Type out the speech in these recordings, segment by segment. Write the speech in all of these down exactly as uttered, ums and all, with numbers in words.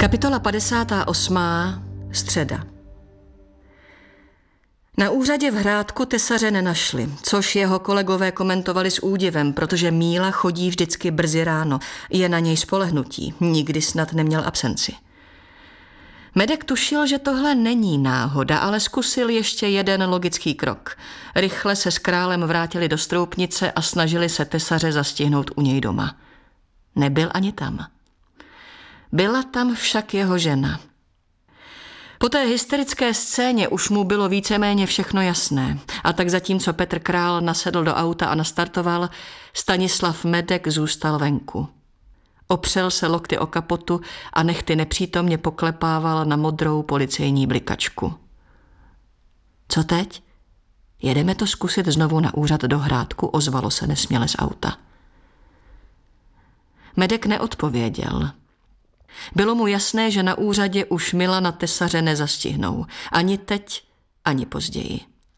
Kapitola padesátá osmá. Středa. Na úřadě v Hrádku tesaře nenašli, což jeho kolegové komentovali s údivem, protože Míla chodí vždycky brzy ráno, je na něj spolehnutí, nikdy snad neměl absenci. Medek tušil, že tohle není náhoda, ale zkusil ještě jeden logický krok. Rychle se s králem vrátili do Stroupnice a snažili se tesaře zastihnout u něj doma. Nebyl ani tam. Byla tam však jeho žena. Po té hysterické scéně už mu bylo víceméně všechno jasné. A tak zatímco Petr Král nasedl do auta a nastartoval, Stanislav Medek zůstal venku. Opřel se lokty o kapotu a nehty nepřítomně poklepával na modrou policejní blikačku. Co teď? Jedeme to zkusit znovu na úřad do Hrádku, ozvalo se nesměle z auta. Medek neodpověděl. Bylo mu jasné, že na úřadě už Milana tesaře nezastihnou. Ani teď, ani později.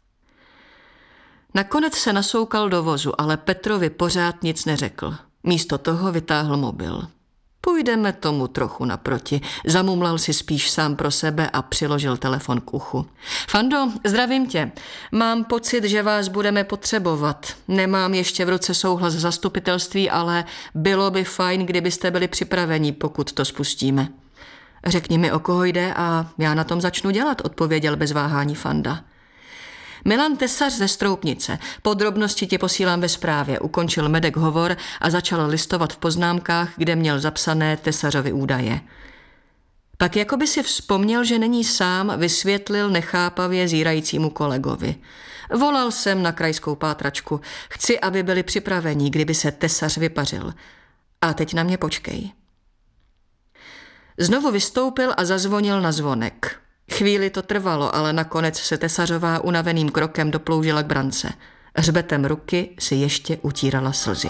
Nakonec se nasoukal do vozu, ale Petrovi pořád nic neřekl. Místo toho vytáhl mobil. Půjdeme tomu trochu naproti. Zamumlal si spíš sám pro sebe a přiložil telefon k uchu. Fando, zdravím tě. Mám pocit, že vás budeme potřebovat. Nemám ještě v ruce souhlas zastupitelství, ale bylo by fajn, kdybyste byli připraveni, pokud to spustíme. Řekni mi, o koho jde a já na tom začnu dělat, odpověděl bez váhání Fanda. Milan Tesař ze Stroupnice. Podrobnosti ti posílám ve zprávě. Ukončil Medek hovor a začal listovat v poznámkách, kde měl zapsané Tesařovy údaje. Pak jako by si vzpomněl, že není sám, vysvětlil nechápavě zírajícímu kolegovi. Volal jsem na krajskou pátračku. Chci, aby byli připraveni, kdyby se Tesař vypařil. A teď na mě počkej. Znovu vystoupil a zazvonil na zvonek. Chvíli to trvalo, ale nakonec se Tesařová unaveným krokem doploužila k brance. Hřbetem ruky si ještě utírala slzy.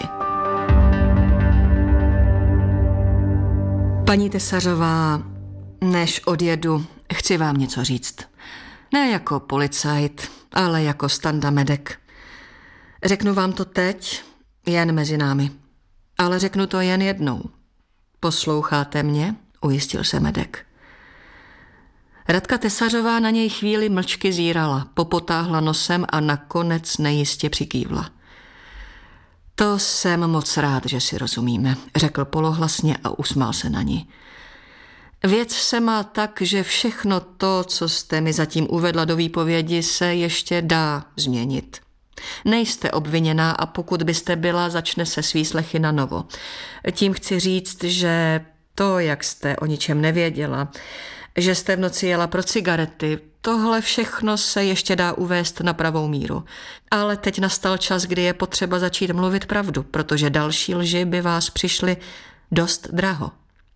Paní Tesařová, než odjedu, chci vám něco říct. Ne jako policajt, ale jako Standa Medek. Řeknu vám to teď, jen mezi námi. Ale řeknu to jen jednou. Posloucháte mě? Ujistil se Medek. Radka Tesařová na něj chvíli mlčky zírala, popotáhla nosem a nakonec nejistě přikývla. To jsem moc rád, že si rozumíme, řekl polohlasně a usmál se na ní. Věc se má tak, že všechno to, co jste mi zatím uvedla do výpovědi, se ještě dá změnit. Nejste obviněná a pokud byste byla, začne se s výslechy na novo. Tím chci říct, že to, jak jste o ničem nevěděla, že jste v noci jela pro cigarety, tohle všechno se ještě dá uvést na pravou míru. Ale teď nastal čas, kdy je potřeba začít mluvit pravdu, protože další lži by vás přišly dost draho.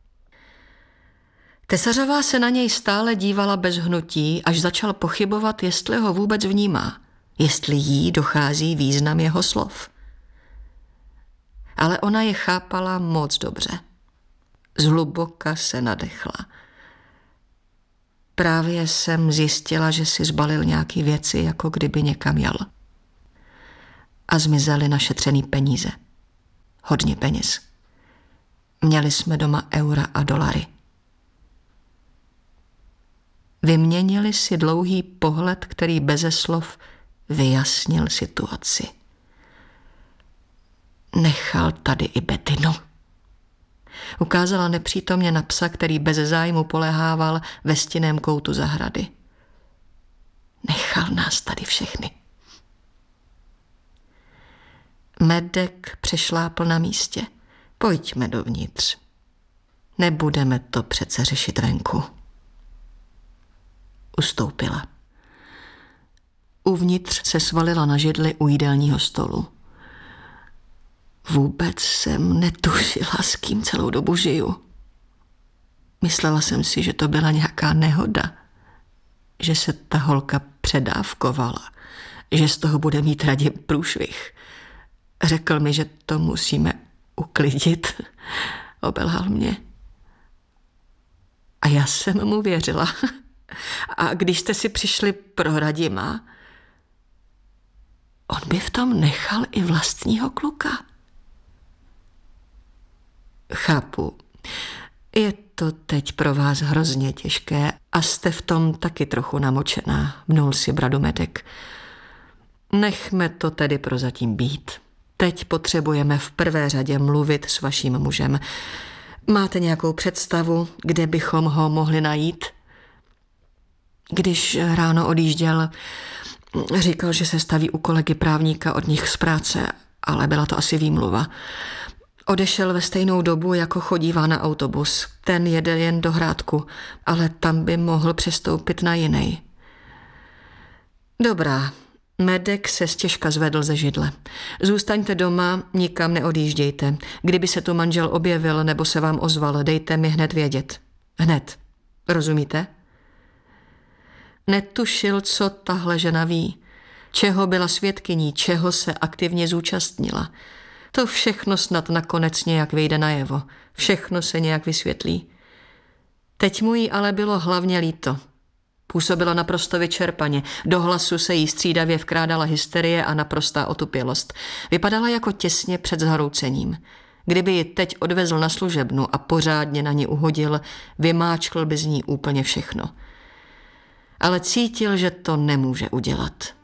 Tesařová se na něj stále dívala bez hnutí, až začal pochybovat, jestli ho vůbec vnímá, jestli jí dochází význam jeho slov. Ale ona je chápala moc dobře. Zhluboka se nadechla. Právě jsem zjistila, že si zbalil nějaký věci, jako kdyby někam jel. A zmizely našetřený peníze. Hodně peněz. Měli jsme doma eura a dolary. Vyměnili si dlouhý pohled, který beze slov vyjasnil situaci. Nechal tady i Betinu. Ukázala nepřítomně na psa, který bez zájmu polehával ve stinném koutu zahrady. Nechal nás tady všechny. Medek přešlápl na místě. Pojďme dovnitř. Nebudeme to přece řešit venku. Ustoupila. Uvnitř se svalila na židli u jídelního stolu. Vůbec jsem netušila, s kým celou dobu žiju. Myslela jsem si, že to byla nějaká nehoda, že se ta holka předávkovala, že z toho bude mít Radim průšvih. Řekl mi, že to musíme uklidit. Obelhal mě. A já jsem mu věřila. A když jste si přišli pro Radima, on by v tom nechal i vlastního kluka. Chápu. Je to teď pro vás hrozně těžké a jste v tom taky trochu namočená, vnul si bradu Medek. Nechme to tedy prozatím být. Teď potřebujeme v prvé řadě mluvit s vaším mužem. Máte nějakou představu, kde bychom ho mohli najít? Když ráno odjížděl, říkal, že se staví u kolegy právníka od nich z práce, ale byla to asi výmluva. Odešel ve stejnou dobu, jako chodívá na autobus. Ten jede jen do Hrádku, ale tam by mohl přestoupit na jiný. Dobrá, Medek se stěžka zvedl ze židle. Zůstaňte doma, nikam neodjíždějte. Kdyby se tu manžel objevil nebo se vám ozval, dejte mi hned vědět. Hned. Rozumíte? Netušil, co tahle žena ví. Čeho byla svědkyní, čeho se aktivně zúčastnila. To všechno snad nakonec nějak vyjde najevo. Všechno se nějak vysvětlí. Teď mu jí ale bylo hlavně líto. Působila naprosto vyčerpaně. Do hlasu se jí střídavě vkrádala hysterie a naprostá otupělost. Vypadala jako těsně před zhroucením. Kdyby ji teď odvezl na služebnu a pořádně na ní uhodil, vymáčkl by z ní úplně všechno. Ale cítil, že to nemůže udělat.